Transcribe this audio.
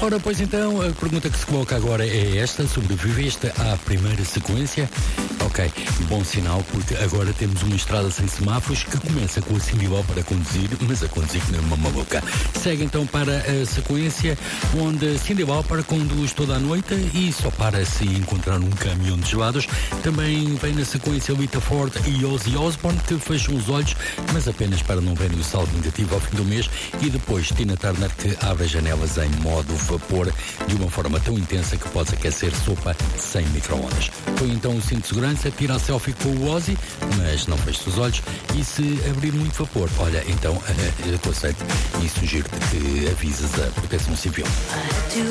Ora, pois então, a pergunta que se coloca agora é esta: sobreviveste à primeira sequência? Ok, bom sinal, porque agora temos uma estrada sem semáforos que começa com a Cindy Lauper a conduzir, mas a conduzir que nem uma maluca. Segue então para a sequência onde Cindy Lauper conduz toda a noite e só para se encontrar um caminhão de gelados. Também vem na sequência Lita Ford e Ozzy Osbourne, que fecham os olhos, mas apenas para não verem o saldo negativo ao fim do mês. E depois Tina Turner, que abre as janelas em modo vapor de uma forma tão intensa que pode aquecer sopa sem micro-ondas. Foi então o cinto de segurança, tira a selfie com o Ozzy, mas não feche os olhos, e se abrir muito vapor, olha, então eu aconselho e sugiro-te que avises a Proteção Civil.